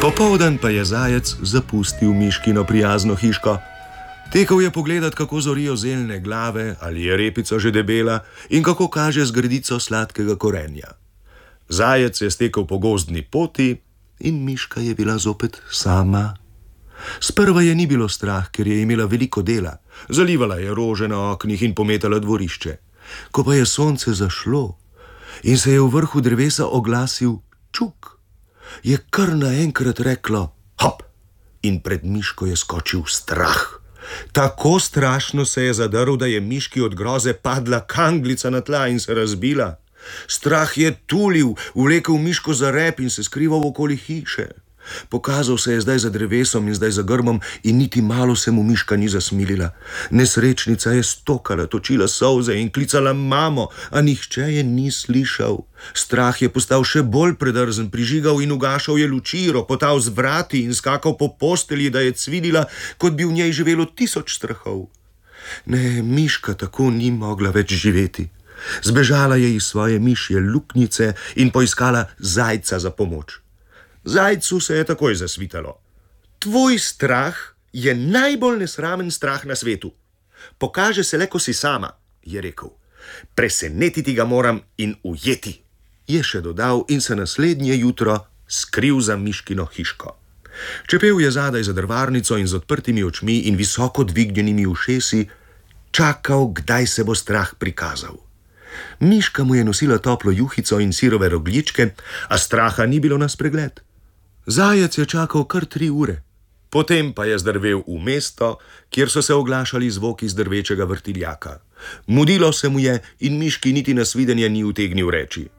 Popoldan pa je zajec zapustil miškino prijazno hiško. Tekel je pogledat, kako zorijo zeljne glave, ali je repica že debela in kako kaže zgrdico sladkega korenja. Zajec je stekel po gozdni poti in miška je bila zopet sama. Sprva je ni bilo strah, ker je imela veliko dela. Zalivala je rože na oknih in pometala dvorišče. Ko pa je sonce zašlo in se je v vrhu drevesa oglasil čuk, je kar naenkrat reklo hop in pred miško je skočil strah. Tako strašno se je zadrl, da je miški od groze padla kanglica na tla in se razbila. Strah je tulil, vlekel miško za rep in se skrival okoli hiše. Pokazal se je zdaj za drevesom in zdaj za grmom in niti malo se mu miška ni zasmilila. Nesrečnica je stokala, točila solze in klicala mamo, a nihče je ni slišal. Strah je postal še bolj predrzen, prižigal in ugašal je luči, ropotal z vrati in skakal po postelji, da je cvilila, kot bi v njej živelo 1000 strahov. Ne, miška tako ni mogla več živeti. Zbežala je iz svoje mišje luknjice in poiskala zajca za pomoč. Zajcu se je takoj zasvitalo. Tvoj strah je najbolj nesramen strah na svetu. Pokaže se le, ko si sama, je rekel. Presenetiti ga moram in ujeti, je še dodal in se naslednje jutro skril za miškino hiško. Čepel je zadaj za drvarnico in z odprtimi očmi in visoko dvignjenimi ušesi čakal, kdaj se bo strah prikazal. Miška mu je nosila toplo juhico in sirove rogljičke, a straha ni bilo na spregled. Zajec je čakal kar 3 ure, potem pa je zdrvel v mesto, kjer so se oglašali zvoki z drvečega vrtiljaka. Mudilo se mu je in miški niti na svidenje ni utegnil reči.